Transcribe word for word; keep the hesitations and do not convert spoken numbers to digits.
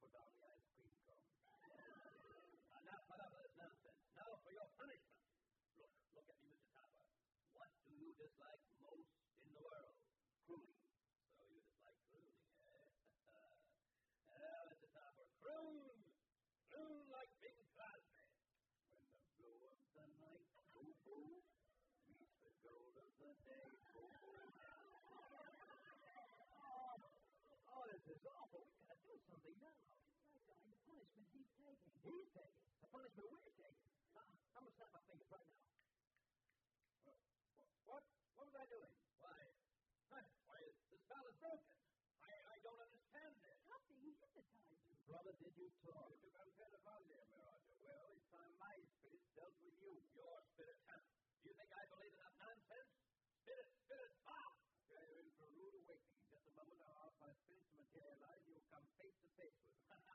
put down the ice cream cone. Enough of this nonsense. Now for your punishment. Look, look at me, Mister Topper. What do you dislike most in the world? Crooning. So you dislike crooning, eh? Well, Mister Topper, croon! Croon like Bing Crosby. When the blue of the night, boo-boo, meets the gold of the day, boo-boo. Oh, this is awful. We've got to do something now. Right, Guy, the punishment he's taking. He's taking. The punishment we're taking. Uh, I'm going to snap my fingers right now. What? What? What was I doing? Why, why, why the spell is broken. I, I don't understand it. Stop being hypnotized. Brother, did you talk? You took unfair advantage of me, Roger. Well, it's time my spirits dealt with you. Your spirit, huh? Do you think I believe in that nonsense? Spirit, spirit, ah! You're in for a rude awakening. In just a moment, I'll ask my spirits to materialize. You'll come face to face with them.